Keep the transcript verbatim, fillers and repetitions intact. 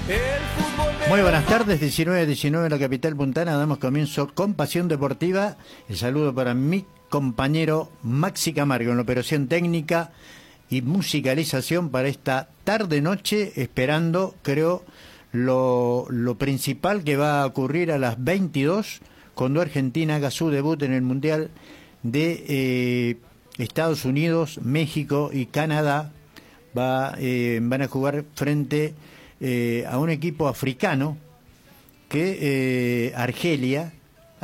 Muy buenas tardes, diecinueve diecinueve en la capital puntana. Damos comienzo con Pasión Deportiva. El saludo para mi compañero Maxi Camargo en la operación técnica y musicalización para esta tarde-noche, esperando, creo, lo, lo principal que va a ocurrir a las veintidós, cuando Argentina haga su debut en el Mundial de eh, Estados Unidos, México y Canadá. Va, eh, van a jugar frente eh, a un equipo africano, que eh, Argelia,